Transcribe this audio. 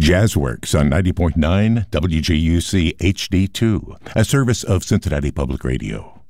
Jazzworks on 90.9 WJUC HD2, a service of Cincinnati Public Radio.